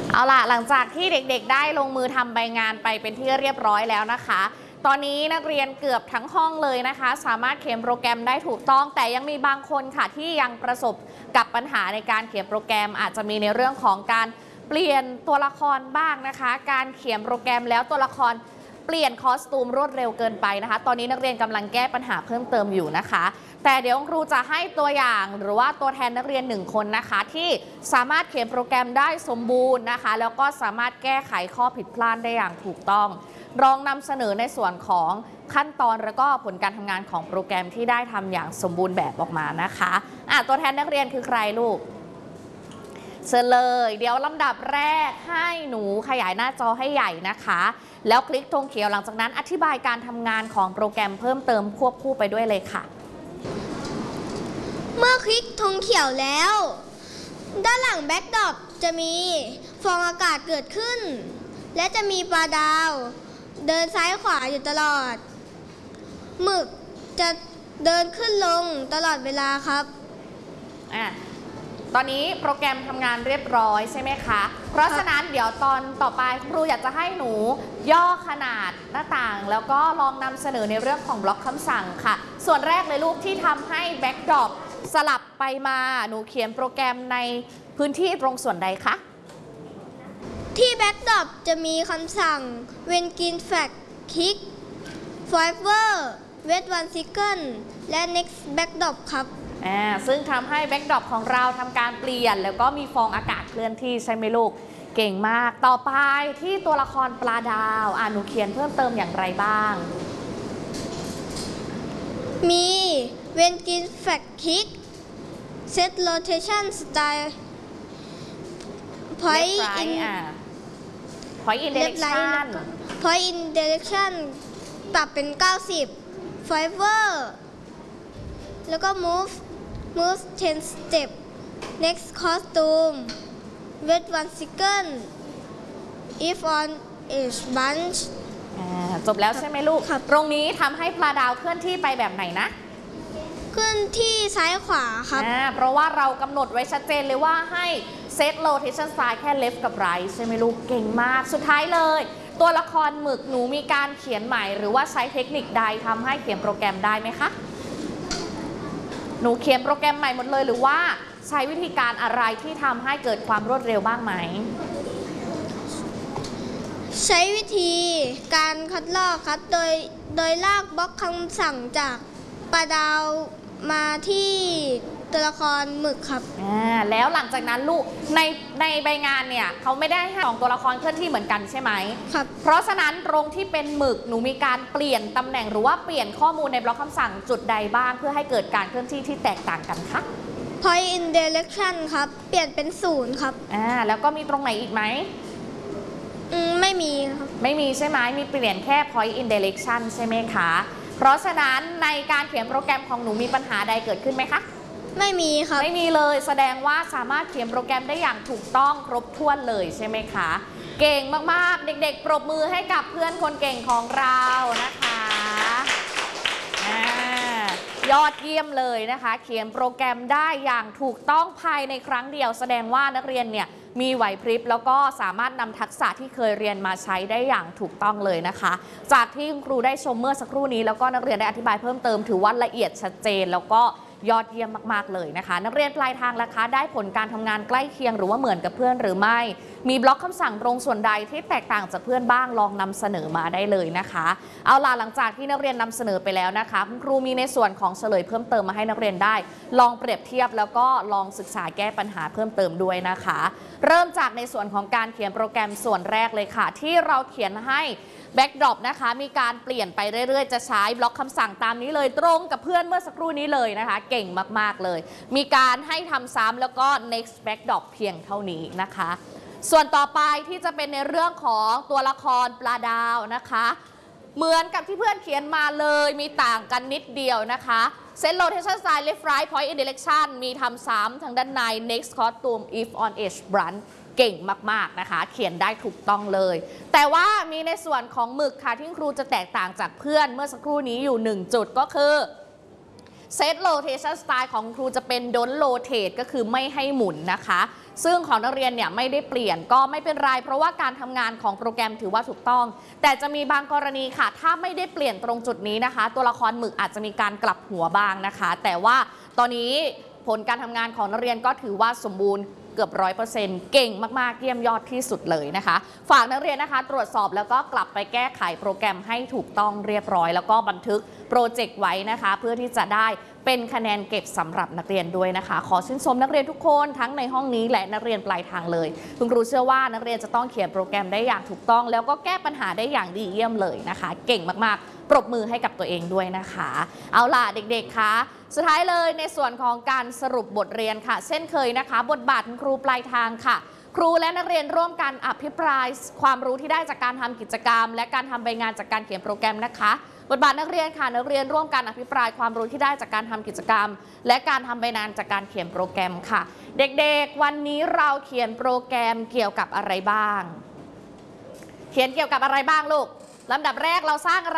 เอาล่ะหลังจากที่เด็กๆได้ลงมือทำใบงานไปเป็นที่เรียบร้อยแล้วนะคะตอนนี้นักเรียนเกือบทั้งห้องเลยนะคะสามารถเขียนโปรแกรมได้ถูกต้องแต่ยังมีบางคนค่ะที่ยังประสบกับปัญหาในการเขียนโปรแกรมอาจจะมีในเรื่องของการเปลี่ยนตัวละครบ้างนะคะการเขียนโปรแกรมแล้วตัวละครเปลี่ยนคอสตูมรวดเร็วเกินไปนะคะตอนนี้นักเรียนกำลังแก้ปัญหาเพิ่มเติมอยู่นะคะแต่เดี๋ยวครูจะให้ตัวอย่างหรือว่าตัวแทนนักเรียน1คนนะคะที่สามารถเขียนโปรแกรมได้สมบูรณ์นะคะแล้วก็สามารถแก้ไขข้อผิดพลาดได้อย่างถูกต้องลองนำเสนอในส่วนของขั้นตอนแล้วก็ผลการทำงานของโปรแกรมที่ได้ทำอย่างสมบูรณ์แบบออกมานะคะตัวแทนนักเรียนคือใครลูกเชิญเลยเดี๋ยวลำดับแรกให้หนูขยายหน้าจอให้ใหญ่นะคะแล้วคลิกธงเขียวหลังจากนั้นอธิบายการทำงานของโปรแกรมเพิ่มเติมควบคู่ไปด้วยเลยค่ะเมื่อคลิกธงเขียวแล้วด้านหลังแบ็คดรอปจะมีฟองอากาศเกิดขึ้นและจะมีปลาดาวเดินซ้ายขวาอยู่ตลอดหมึกจะเดินขึ้นลงตลอดเวลาครับตอนนี้โปรแกรมทำงานเรียบร้อยใช่ไหมคะเพราะฉะนั้นเดี๋ยวตอนต่อไปครูอยากจะให้หนูย่อขนาดหน้าต่างแล้วก็ลองนำเสนอในเรื่องของบล็อกคำสั่งค่ะส่วนแรกเลยลูกที่ทำให้แบ็คดรอปสลับไปมาหนูเขียนโปรแกรมในพื้นที่ตรงส่วนใดคะที่แบ็คดรอปจะมีคำสั่ง when green flag click forever wait 1 second และ next backdrop ครับซึ่งทำให้แบ็คดรอปของเราทำการเปลี่ยนแล้วก็มีฟองอากาศเคลื่อนที่ใช่ไหมลูกเก่งมากต่อไปที่ตัวละครปลาดาวหนูเขียนเพิ่มเติมอย่างไรบ้างมี when green flag click set rotation style point in direction point in direction ปรับเป็น90 forever แล้วก็ move 10 step next costume wait 1 second if on each bunch จบแล้วใช่ไหมลูกตรงนี้ทำให้ปลาดาวเคลื่อนที่ไปแบบไหนนะเคลื่อนที่ซ้ายขวาครับเพราะว่าเรากำหนดไว้ชัดเจนเลยว่าให้ set rotation style แค่ left กับ right ใช่ไหมลูกเก่งมากสุดท้ายเลยตัวละครหมึกหนูมีการเขียนใหม่หรือว่าใช้เทคนิคใดทำให้เขียนโปรแกรมได้ไหมคะหนูเขียนโปรแกรมใหม่หมดเลยหรือว่าใช้วิธีการอะไรที่ทำให้เกิดความรวดเร็วบ้างไหมใช้วิธีการคัดลอกครับโดยลากบล็อกคำสั่งจากปลาดาวมาที่ตัวละครหมึกครับแล้วหลังจากนั้นลูกในใบงานเนี่ยเขาไม่ได้ให้2ตัวละครเคลื่อนที่เหมือนกันใช่ไหมครับเพราะฉะนั้นตรงที่เป็นหมึกหนูมีการเปลี่ยนตำแหน่งหรือว่าเปลี่ยนข้อมูลในบล็อกคำสั่งจุดใดบ้างเพื่อให้เกิดการเคลื่อนที่ที่แตกต่างกันคะ point in direction ครับเปลี่ยนเป็น0ครับแล้วก็มีตรงไหนอีกไหมไม่มีครับไม่มีใช่ไหมมีเปลี่ยนแค่ point in direction ใช่ไหมคะเพราะฉะนั้นในการเขียนโปรแกรมของหนูมีปัญหาใดเกิดขึ้นไหมคะไม่มีครับไม่มีเลยแสดงว่าสามารถเขียนโปรแกรมได้อย่างถูกต้องครบถ้วนเลยใช่ไหมคะเก่งมากๆเด็กๆปรบมือให้กับเพื่อนคนเก่งของเรานะคะยอดเยี่ยมเลยนะคะเขียนโปรแกรมได้อย่างถูกต้องภายในครั้งเดียวแสดงว่านักเรียนเนี่ยมีไหวพริบแล้วก็สามารถนำทักษะที่เคยเรียนมาใช้ได้อย่างถูกต้องเลยนะคะจากที่ครูได้ชมเมื่อสักครู่นี้แล้วก็นักเรียนได้อธิบายเพิ่มเติมถือว่าละเอียดชัดเจนแล้วก็ยอดเยี่ยมมากๆเลยนะคะนักเรียนปลายทางล่ะคะได้ผลการทำงานใกล้เคียงหรือว่าเหมือนกับเพื่อนหรือไม่มีบล็อกคำสั่งตรงส่วนใดที่แตกต่างจากเพื่อนบ้างลองนำเสนอมาได้เลยนะคะเอาล่ะหลังจากที่นักเรียนนำเสนอไปแล้วนะคะคุณครูมีในส่วนของเฉลยเพิ่มเติมมาให้นักเรียนได้ลองเปรียบเทียบแล้วก็ลองศึกษาแก้ปัญหาเพิ่มเติมด้วยนะคะเริ่มจากในส่วนของการเขียนโปรแกรมส่วนแรกเลยค่ะที่เราเขียนให้แบ็กดรอปนะคะมีการเปลี่ยนไปเรื่อยๆจะใช้บล็อกคำสั่งตามนี้เลยตรงกับเพื่อนเมื่อสักครู่นี้เลยนะคะเก่งมากๆเลยมีการให้ทำซ้ำแล้วก็ next backdrop เพียงเท่านี้นะคะส่วนต่อไปที่จะเป็นในเรื่องของตัวละครปลาดาวนะคะเหมือนกับที่เพื่อนเขียนมาเลยมีต่างกันนิดเดียวนะคะ set rotation style left right point in direction มีทำซ้ำทางด้านใน next costume if on edge branchเก่งมากๆนะคะเขียนได้ถูกต้องเลยแต่ว่ามีในส่วนของหมึกค่ะที่ครูจะแตกต่างจากเพื่อนเมื่อสักครู่นี้อยู่1จุดก็คือ set rotation style ของครูจะเป็น don't rotate ก็คือไม่ให้หมุนนะคะซึ่งของนักเรียนเนี่ยไม่ได้เปลี่ยนก็ไม่เป็นไรเพราะว่าการทำงานของโปรแกรมถือว่าถูกต้องแต่จะมีบางกรณีค่ะถ้าไม่ได้เปลี่ยนตรงจุดนี้นะคะตัวละครหมึกอาจจะมีการกลับหัวบ้างนะคะแต่ว่าตอนนี้ผลการทำงานของนักเรียนก็ถือว่าสมบูรณ์เกือบ 100% เก่งมากๆเยี่ยมยอดที่สุดเลยนะคะฝากนักเรียนนะคะตรวจสอบแล้วก็กลับไปแก้ไขโปรแกรมให้ถูกต้องเรียบร้อยแล้วก็บันทึกโปรเจกต์ไว้นะคะเพื่อที่จะได้เป็นคะแนนเก็บสำหรับนักเรียนด้วยนะคะขอชื่นชมนักเรียนทุกคนทั้งในห้องนี้และนักเรียนปลายทางเลยคุณครูเชื่อว่านักเรียนจะต้องเขียนโปรแกรมได้อย่างถูกต้องแล้วก็แก้ปัญหาได้อย่างดีเยี่ยมเลยนะคะเก่งมากๆปรบมือให้กับตัวเองด้วยนะคะเอาล่ะเด็กๆคะสุดท้ายเลยในส่วนของการสรุปบทเรียนค่ะเช่นเคยนะคะบทบาทคุณครูปลายทางค่ะครูและนักเรียนร่วมกันอภิปรายความรู้ที่ได้จากการทำกิจกรรมและการทำใบงานจากการเขียนโปรแกรมนะคะบทบาทนักเรียนค่ะนักเรียนร่วมกันอภิปรายความรู้ที่ได้จากการทำกิจกรรมและการทำใบงานจากการเขียนโปรแกรมค่ะเด็กๆวันนี้เราเขียนโปรแกรมเกี่ยวกับอะไรบ้างเขียนเกี่ยวกับอะไรบ้างลูกลำดับแรกเราสร้างอะไร